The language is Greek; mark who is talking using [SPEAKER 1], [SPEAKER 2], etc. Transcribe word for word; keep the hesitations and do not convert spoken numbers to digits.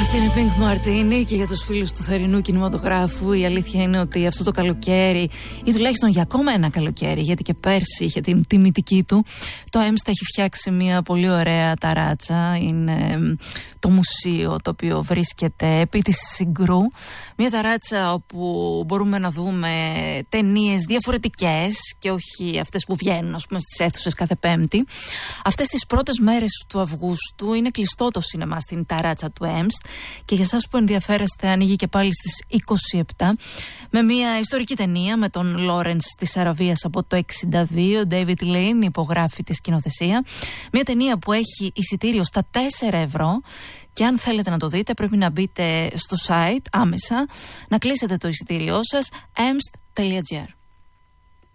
[SPEAKER 1] Αυτή είναι η Pink Martini και για τους φίλους του θερινού κινηματογράφου η αλήθεια είναι ότι αυτό το καλοκαίρι ή τουλάχιστον για ακόμα ένα καλοκαίρι, γιατί και πέρσι είχε την τιμητική του, το ΕΜΣΤ έχει φτιάξει μια πολύ ωραία ταράτσα. Είναι το μουσείο το οποίο βρίσκεται επί της Συγκρού, μια ταράτσα όπου μπορούμε να δούμε ταινίες διαφορετικές και όχι αυτές που βγαίνουν, ας πούμε, στις αίθουσες κάθε Πέμπτη. Αυτές τις πρώτες μέρες του Αυγούστου είναι κλειστό το σινεμά στην ταράτσα του ΕΜΣΤ. Και για εσάς που ενδιαφέρεστε, ανοίγει και πάλι στις είκοσι επτά με μια ιστορική ταινία με τον Λόρενς της Αραβίας από το εξήντα δύο. David Lean υπογράφει τη σκηνοθεσία. Μια ταινία που έχει εισιτήριο στα τέσσερα ευρώ. Και αν θέλετε να το δείτε, πρέπει να μπείτε στο site άμεσα, να κλείσετε το εισιτήριό σας εμστ τελεία τζι άρ.